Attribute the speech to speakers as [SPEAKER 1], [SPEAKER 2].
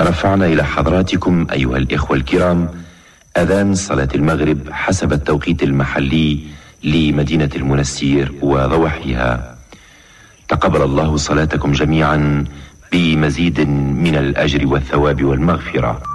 [SPEAKER 1] رفعنا إلى حضراتكم أيها الإخوة الكرام أذان صلاة المغرب حسب التوقيت المحلي لمدينة المنستير وضواحيها. تقبل الله صلاتكم جميعا بمزيد من الأجر والثواب والمغفرة.